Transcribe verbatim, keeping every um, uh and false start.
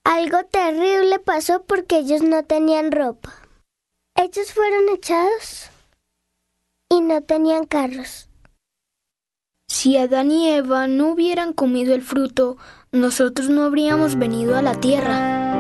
Algo terrible pasó porque ellos no tenían ropa. Ellos fueron echados y no tenían carros. Si Adán y Eva no hubieran comido el fruto, nosotros no habríamos venido a la tierra.